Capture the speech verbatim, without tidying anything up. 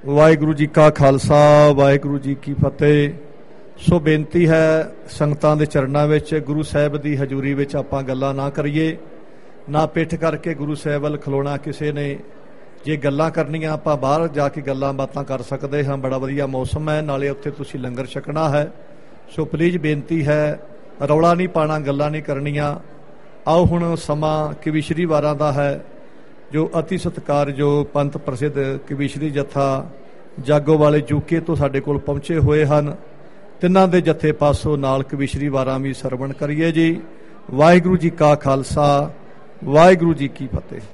वाहिगुरू जी का खालसा वाहिगुरू जी की फतेह। सो बेनती है संगतां दे चरणां विच गुरु साहिब दी हजूरी विच आपां गल्लां ना करिए, ना पिठ करके गुरु साहिब वल खलोना किसी ने। जे गल्लां करनियां आपां बाहर जाके गल्लां बातां कर सकते हाँ, बड़ा वधिया मौसम है, नाले उत्थे तुसीं लंगर छकना है। सो प्लीज़ बेनती है रौला नहीं पाना, गल्लां नहीं करनियां। आओ हुण समां कविशरी वारां दा है, जो अति सत्कारयोग पंथ प्रसिद्ध कविशरी जत्था जागो वाले यूके तो साडे कोल पहुँचे हुए हैं। तिन्हां दे जत्थे पासों नाल कविशरी वारां भी सरवण करिए जी। वाहिगुरू जी का खालसा वाहिगुरू जी की फतेह।